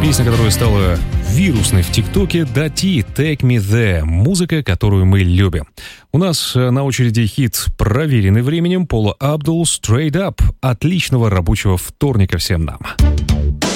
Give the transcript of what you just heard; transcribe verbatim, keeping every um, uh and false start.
Песня, которая стала вирусной в ТикТоке, Дати, Take Me There, музыка, которую мы любим. У нас на очереди хит, проверенный временем, Пола Абдул, Straight Up. Отличного рабочего вторника всем нам.